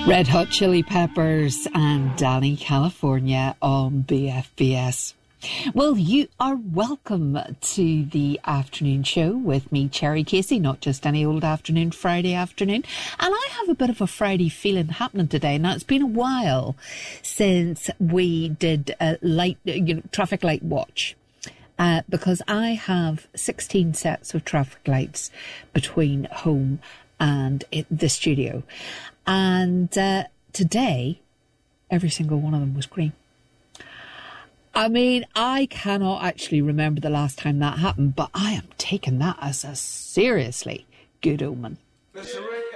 Red Hot Chili Peppers and Danny California on BFBS. Well, you are welcome to the afternoon show with me, Cherry Casey, not just any old afternoon, Friday afternoon. And I have a bit of a Friday feeling happening today. Now, it's been a while since we did a traffic light watch. Because I have 16 sets of traffic lights between home and the studio. And today, every single one of them was green. I mean, I cannot actually remember the last time that happened, but I am taking that as a seriously good omen. Mr. Ray.